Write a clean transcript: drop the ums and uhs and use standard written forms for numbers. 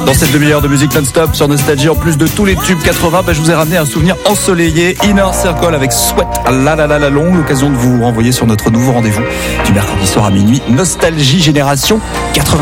Dans cette demi-heure de musique non-stop sur Nostalgie, en plus de tous les tubes 80, je vous ai ramené un souvenir ensoleillé, Inner Circle avec Sweat la la la la long, l'occasion de vous renvoyer sur notre nouveau rendez-vous du mercredi soir à minuit, Nostalgie Génération 80.